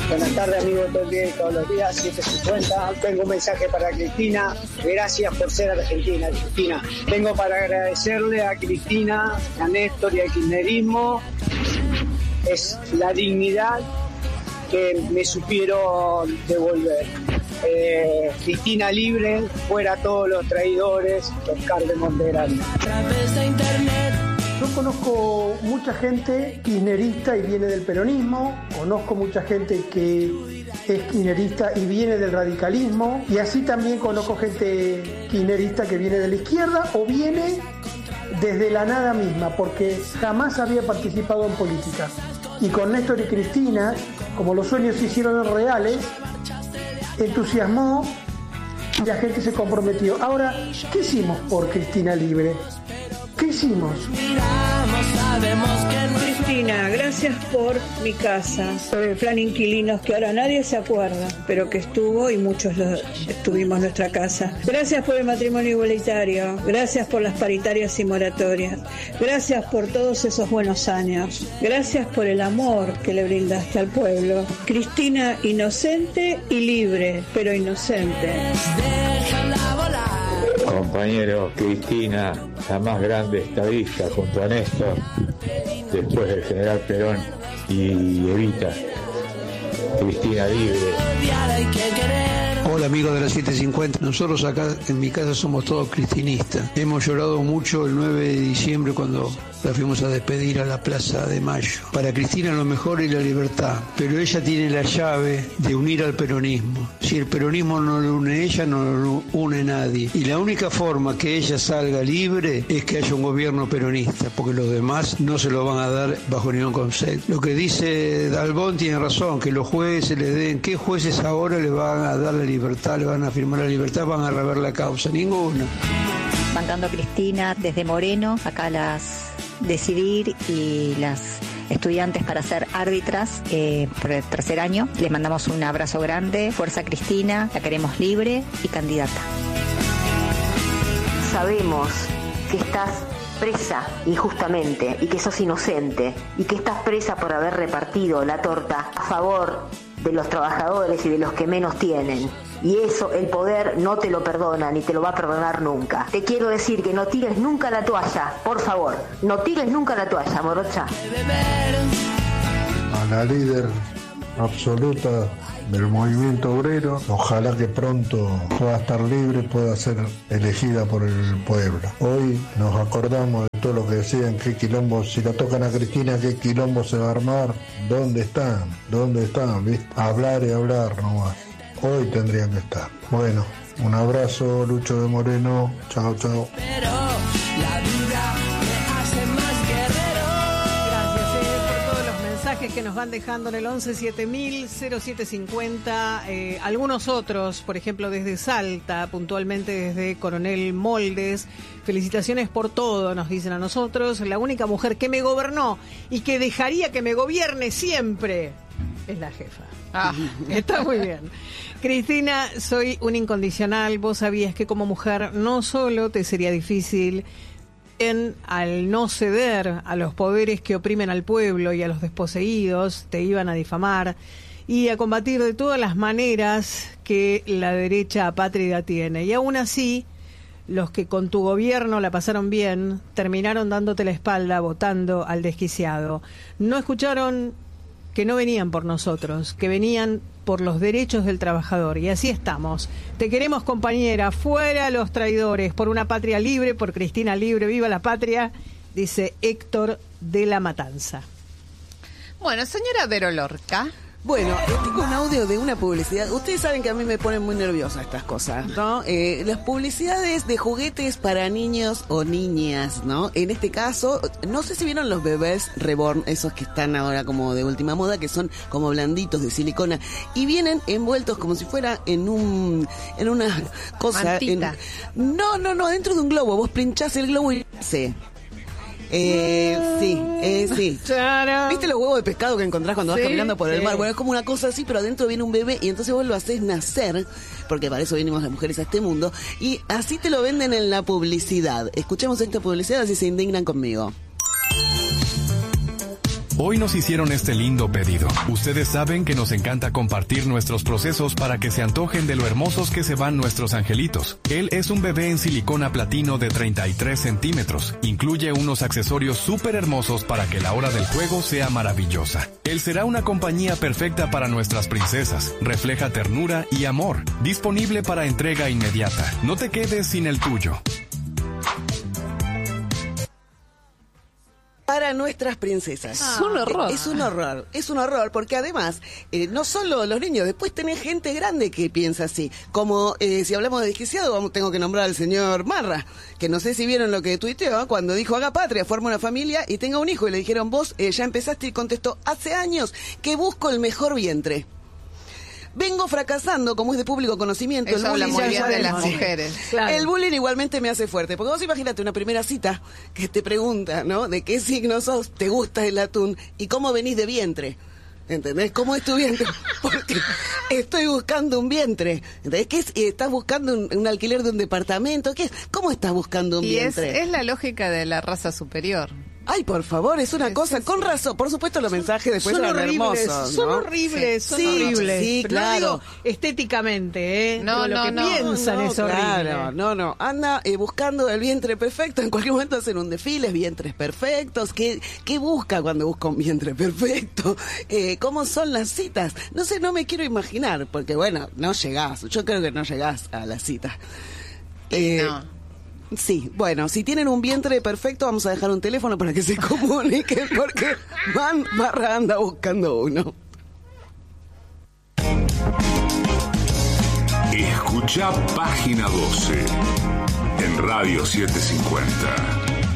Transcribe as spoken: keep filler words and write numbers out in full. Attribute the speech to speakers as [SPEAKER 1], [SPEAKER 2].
[SPEAKER 1] Buenas tardes, amigos, todo el día y todos los días, siete cincuenta. Tengo un mensaje para Cristina. Gracias por ser argentina, Cristina. Tengo para agradecerle a Cristina, a Néstor y al kirchnerismo. Es la dignidad que me supieron devolver. Eh, Cristina libre, fuera todos los traidores, Oscar de Monterrey.
[SPEAKER 2] A través de internet.
[SPEAKER 3] Yo conozco mucha gente kirchnerista y viene del peronismo, conozco mucha gente que es kirchnerista y viene del radicalismo, y así también conozco gente kirchnerista que viene de la izquierda o viene desde la nada misma, porque jamás había participado en política. Y con Néstor y Cristina, como los sueños se hicieron reales, entusiasmó y la gente se comprometió. Ahora, ¿qué hicimos por Cristina Libre? ¿Qué hicimos?
[SPEAKER 4] Cristina, gracias por mi casa, por el plan inquilinos que ahora nadie se acuerda, pero que estuvo y muchos lo, estuvimos en nuestra casa. Gracias por el matrimonio igualitario, gracias por las paritarias y moratorias, gracias por todos esos buenos años, gracias por el amor que le brindaste al pueblo. Cristina, inocente y libre, pero inocente.
[SPEAKER 5] Compañero, Cristina, la más grande estadista junto a Néstor, después del general Perón y Evita. Cristina libre.
[SPEAKER 6] Hola amigos de la siete cincuenta, nosotros acá en mi casa somos todos cristinistas. Hemos llorado mucho el nueve de diciembre cuando la fuimos a despedir a la Plaza de Mayo. Para Cristina lo mejor es la libertad, pero ella tiene la llave de unir al peronismo. Si el peronismo no lo une ella, no lo une nadie. Y la única forma que ella salga libre es que haya un gobierno peronista, porque los demás no se lo van a dar bajo ningún concepto. Lo que dice Dalbón tiene razón, que los jueces le den, ¿qué jueces ahora le van a dar la libertad, le van a firmar la libertad, van a rever la causa? Ninguna.
[SPEAKER 7] Bancando a Cristina desde Moreno, acá las decidir y las estudiantes para ser árbitras eh, por el tercer año. Les mandamos un abrazo grande. Fuerza Cristina, la queremos libre y candidata.
[SPEAKER 8] Sabemos que estás presa injustamente y que sos inocente y que estás presa por haber repartido la torta a favor de los trabajadores y de los que menos tienen. Y eso el poder no te lo perdona ni te lo va a perdonar nunca. Te quiero decir que no tires nunca la toalla, por favor. No tires nunca la toalla, morocha.
[SPEAKER 9] A la líder absoluta del movimiento obrero, ojalá que pronto pueda estar libre, pueda ser elegida por el pueblo. Hoy nos acordamos de todo lo que decían, qué quilombo, si la tocan a Cristina, qué quilombo se va a armar, ¿dónde están? ¿Dónde están? ¿Viste? Hablar y hablar nomás. Hoy tendrían que estar. Bueno, un abrazo, Lucho de Moreno. Chao, chao.
[SPEAKER 2] Pero la vida me hace más guerrero.
[SPEAKER 10] Gracias eh, por todos los mensajes que nos van dejando en el once siete mil cero siete cincuenta. Eh, algunos otros, por ejemplo, desde Salta, puntualmente desde Coronel Moldes. Felicitaciones por todo, nos dicen a nosotros. La única mujer que me gobernó y que dejaría que me gobierne siempre es la jefa. Ah, está muy bien. Cristina, soy un incondicional. Vos sabías que como mujer no solo te sería difícil en al no ceder a los poderes que oprimen al pueblo y a los desposeídos, te iban a difamar y a combatir de todas las maneras que la derecha apátrida tiene. Y aún así, los que con tu gobierno la pasaron bien, terminaron dándote la espalda, votando al desquiciado. No escucharon que no venían por nosotros, que venían por los derechos del trabajador. Y así estamos. Te queremos, compañera. Fuera los traidores. Por una patria libre, por Cristina libre. Viva la patria, dice Héctor de la Matanza.
[SPEAKER 11] Bueno, señora Vero Lorca.
[SPEAKER 12] Bueno, tengo un audio de una publicidad. Ustedes saben que a mí me ponen muy nerviosa estas cosas, ¿no? Eh, las publicidades de juguetes para niños o niñas, ¿no? En este caso, no sé si vieron los bebés reborn, esos que están ahora como de última moda, que son como blanditos de silicona y vienen envueltos como si fuera en un en una cosa. En, no, no, no, dentro de un globo. Vos pinchás el globo y se Eh, sí, eh, sí. ¿Viste los huevos de pescado que encontrás cuando vas sí, caminando por el sí. mar? Bueno, es como una cosa así, pero adentro viene un bebé y entonces vos lo haces nacer, porque para eso venimos las mujeres a este mundo, y así te lo venden en la publicidad. Escuchemos esta publicidad, así se indignan conmigo.
[SPEAKER 13] Hoy nos hicieron este lindo pedido. Ustedes saben que nos encanta compartir nuestros procesos para que se antojen de lo hermosos que se van nuestros angelitos. Él es un bebé en silicona platino de treinta y tres centímetros. Incluye unos accesorios súper hermosos para que la hora del juego sea maravillosa. Él será una compañía perfecta para nuestras princesas. Refleja ternura y amor. Disponible para entrega inmediata. No te quedes sin el tuyo.
[SPEAKER 12] Para nuestras princesas.
[SPEAKER 11] Es un horror.
[SPEAKER 12] Es un horror, es un horror, porque además, eh, no solo los niños, después tenés gente grande que piensa así. Como eh, si hablamos de desquiciado, vamos, tengo que nombrar al señor Marra, que no sé si vieron lo que tuiteó, cuando dijo haga patria, forma una familia y tenga un hijo, y le dijeron vos eh, ya empezaste, y contestó hace años que busco el mejor vientre. Vengo fracasando, como es de público conocimiento.
[SPEAKER 11] Eso
[SPEAKER 12] el
[SPEAKER 11] habla
[SPEAKER 12] bullying
[SPEAKER 11] muy bien
[SPEAKER 12] ya
[SPEAKER 11] de
[SPEAKER 12] sabemos.
[SPEAKER 11] las mujeres.
[SPEAKER 10] Claro.
[SPEAKER 12] El bullying igualmente me hace fuerte, porque vos imagínate una primera cita que te pregunta, ¿no? ¿De qué signo sos? ¿Te gusta el atún? ¿Y cómo venís de vientre? ¿Entendés? ¿Cómo es tu vientre? Porque estoy buscando un vientre. ¿Entendés? ¿Qué es? ¿Estás buscando un, un alquiler de un departamento? ¿Qué es? ¿Cómo estás buscando un
[SPEAKER 11] Y es,
[SPEAKER 12] vientre?
[SPEAKER 11] es la lógica de la raza superior.
[SPEAKER 12] Ay, por favor, es una cosa, con razón. Por supuesto, los mensajes después
[SPEAKER 10] son
[SPEAKER 12] eran
[SPEAKER 10] horribles,
[SPEAKER 12] hermosos,
[SPEAKER 10] son
[SPEAKER 12] ¿no?
[SPEAKER 10] horribles, son
[SPEAKER 12] Sí,
[SPEAKER 10] horribles.
[SPEAKER 12] sí,
[SPEAKER 10] Pero
[SPEAKER 12] claro.
[SPEAKER 10] no digo estéticamente, ¿eh?
[SPEAKER 11] No,
[SPEAKER 10] Digo,
[SPEAKER 11] no,
[SPEAKER 10] lo que
[SPEAKER 11] no,
[SPEAKER 10] piensan
[SPEAKER 12] no,
[SPEAKER 10] es horrible.
[SPEAKER 12] Claro, no, no. Anda eh, buscando el vientre perfecto. En cualquier momento hacen un desfile, vientres perfectos. ¿Qué, qué busca cuando busca un vientre perfecto? Eh, ¿Cómo son las citas? No sé, no me quiero imaginar, porque bueno, no llegás. Yo creo que no llegás a la cita. Eh,
[SPEAKER 11] No.
[SPEAKER 12] Sí, bueno, si tienen un vientre perfecto, vamos a dejar un teléfono para que se comuniquen, porque Van Barra anda buscando uno.
[SPEAKER 14] Escucha Página doce en Radio setecientos cincuenta.